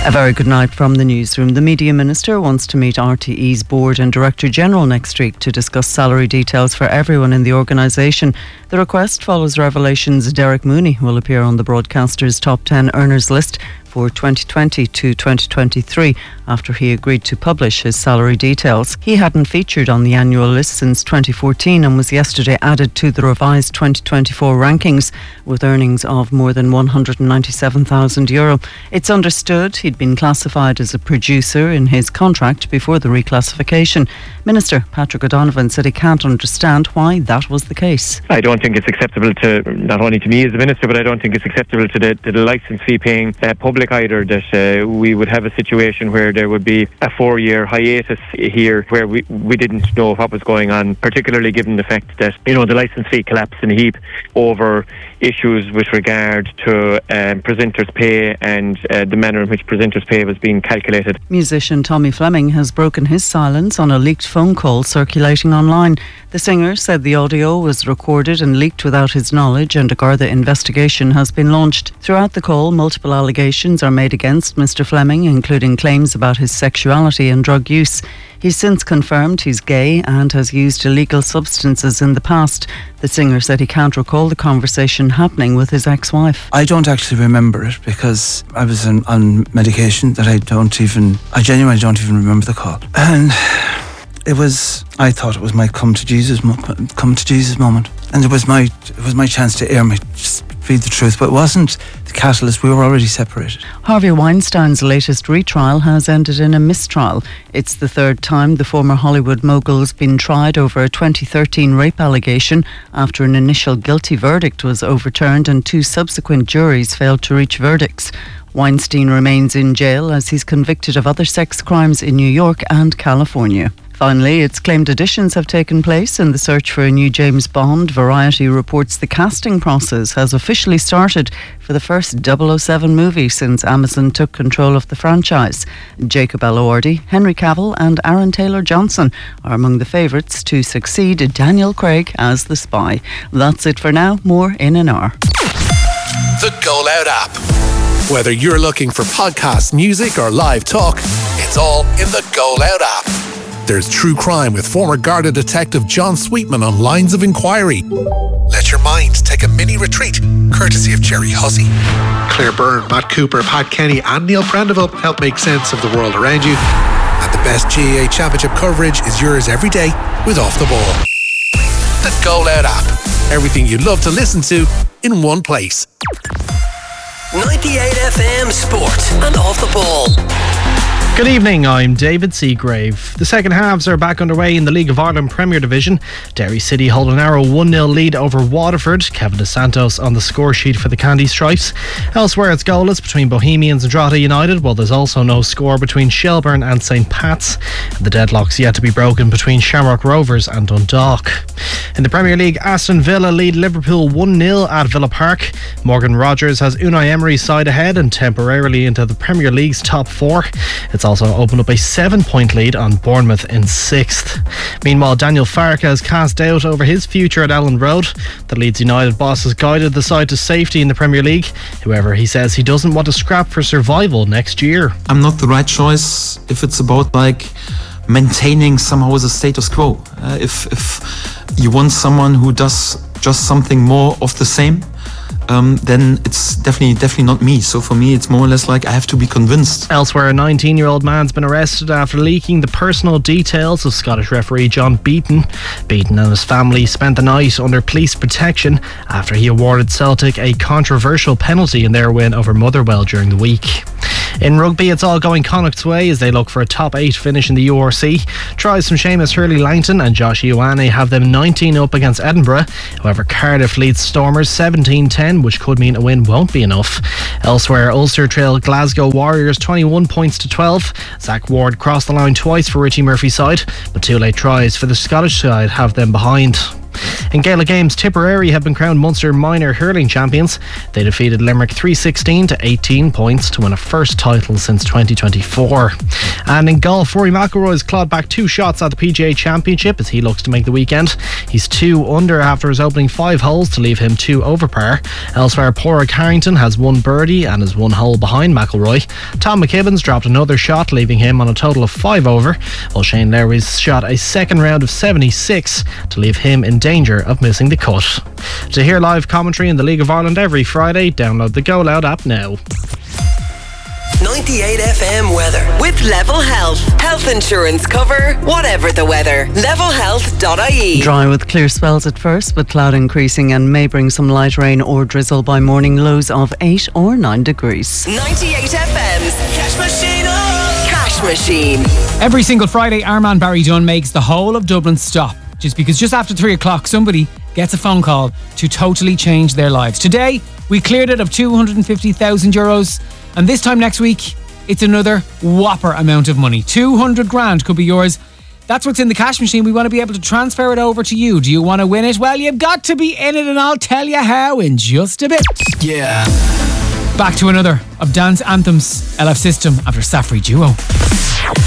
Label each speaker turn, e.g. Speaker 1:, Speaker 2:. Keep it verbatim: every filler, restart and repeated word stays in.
Speaker 1: A very good night from the newsroom. The Media Minister wants to meet R T E's Board and Director General next week to discuss salary details for everyone in the organisation. The request follows revelations Derek Mooney will appear on the broadcaster's top ten earners list for twenty twenty to twenty twenty-three after he agreed to publish his salary details. He hadn't featured on the annual list since twenty fourteen and was yesterday added to the revised twenty twenty-four rankings with earnings of more than one hundred ninety-seven thousand euro. It's understood he'd been classified as a producer in his contract before the reclassification. Minister Patrick O'Donovan said he can't understand why that was the case.
Speaker 2: I don't think it's acceptable to, not only to me as a minister, but I don't think it's acceptable to the, to the licence fee paying uh, public either, that uh, we would have a situation where there would be a four-year hiatus here where we, we didn't know what was going on, particularly given the fact that, you know, the licence fee collapsed in a heap over issues with regard to um, presenters' pay and uh, the manner in which presenters' pay was being calculated.
Speaker 1: Musician Tommy Fleming has broken his silence on a leaked phone call circulating online. The singer said the audio was recorded and leaked without his knowledge, and a Garda investigation has been launched. Throughout the call, multiple allegations are made against Mister Fleming, including claims about his sexuality and drug use. He's since confirmed he's gay and has used illegal substances in the past. The singer said he can't recall the conversation happening with his ex-wife.
Speaker 3: I don't actually remember it because I was on, on medication that I don't even, I genuinely don't even remember the call. And it was, I thought it was my come to Jesus, come to Jesus moment. And it was my, it was my chance to air my, just read the truth, but it wasn't the catalyst. We were already separated.
Speaker 1: Harvey Weinstein's latest retrial has ended in a mistrial. It's the third time the former Hollywood mogul's been tried over a twenty thirteen rape allegation after an initial guilty verdict was overturned and two subsequent juries failed to reach verdicts. Weinstein remains in jail as he's convicted of other sex crimes in New York and California. Finally, it's claimed additions have taken place in the search for a new James Bond. Variety reports the casting process has officially started for the first double oh seven movie since Amazon took control of the franchise. Jacob Elordi, Henry Cavill and Aaron Taylor-Johnson are among the favourites to succeed Daniel Craig as the spy. That's it for now. More in an hour.
Speaker 4: The Go Loud app. Whether you're looking for podcasts, music or live talk, it's all in the Go Loud app. There's true crime with former Garda detective John Sweetman on Lines of Inquiry. Let your mind take a mini retreat, courtesy of Jerry Hussey.
Speaker 5: Claire Byrne, Matt Cooper, Pat Kenny and Neil Prendeville help make sense of the world around you.
Speaker 4: And the best G A A Championship coverage is yours every day with Off the Ball. The Go Loud app. Everything you love to listen to in one place.
Speaker 6: ninety-eight F M Sport and Off the Ball.
Speaker 7: Good evening, I'm David Seagrave. The second halves are back underway in the League of Ireland Premier Division. Derry City hold a narrow one nil lead over Waterford. Kevin Dos Santos on the score sheet for the Candy Stripes. Elsewhere it's goalless between Bohemians and Drogheda United, while there's also no score between Shelbourne and St Pat's. The deadlock's yet to be broken between Shamrock Rovers and Dundalk. In the Premier League, Aston Villa lead Liverpool one nil at Villa Park. Morgan Rogers has Unai Emery's side ahead and temporarily into the Premier League's top four. It's also opened up a seven point lead on Bournemouth in sixth. Meanwhile, Daniel Farke has cast doubt over his future at Elland Road. The Leeds United boss has guided the side to safety in the Premier League. However, he says he doesn't want to scrap for survival next year.
Speaker 8: I'm not the right choice if it's about like maintaining somehow the status quo. Uh, if, if you want someone who does just something more of the same, Um, then it's definitely definitely not me. So for me, it's more or less like I have to be convinced.
Speaker 7: Elsewhere, a nineteen-year-old man's been arrested after leaking the personal details of Scottish referee John Beaton. Beaton and his family spent the night under police protection after he awarded Celtic a controversial penalty in their win over Motherwell during the week. In rugby, it's all going Connacht's way as they look for a top eight finish in the U R C. Tries from Seamus Hurley-Langton and Josh Ioane have them nineteen up against Edinburgh. However, Cardiff leads Stormers seventeen ten, which could mean a win won't be enough. Elsewhere, Ulster trail Glasgow Warriors twenty-one points to twelve. Zach Ward crossed the line twice for Richie Murphy's side, but two late tries for the Scottish side have them behind. In Gaelic Games, Tipperary have been crowned Munster Minor Hurling Champions. They defeated Limerick three sixteen to eighteen points to win a first title since twenty twenty-four. And in golf, Rory McIlroy has clawed back two shots at the P G A Championship as he looks to make the weekend. He's two under after his opening five holes to leave him two over par. Elsewhere, Pádraig Harrington has one birdie and is one hole behind McIlroy. Tom McKibben's dropped another shot, leaving him on a total of five over, while Shane Lowry's shot a second round of seventy-six to leave him in danger of missing the cut. To hear live commentary in the League of Ireland every Friday, download the Go Loud app now.
Speaker 6: ninety-eight F M weather with Level Health. Health insurance cover, whatever the weather. level health dot I E.
Speaker 1: Dry with clear spells at first, with cloud increasing and may bring some light rain or drizzle by morning, lows of eight or nine degrees.
Speaker 6: ninety-eight F M's Cash Machine. Oh. Cash Machine.
Speaker 9: Every single Friday, our man Barry Dunn makes the whole of Dublin stop, just because just after three o'clock somebody gets a phone call to totally change their lives. Today, we cleared it of two hundred fifty thousand euros, and this time next week, it's another whopper amount of money. two hundred grand could be yours. That's what's in the cash machine. We want to be able to transfer it over to you. Do you want to win it? Well, you've got to be in it, and I'll tell you how in just a bit.
Speaker 6: Yeah.
Speaker 9: Back to another of Dance Anthem's L F System after Safri Duo.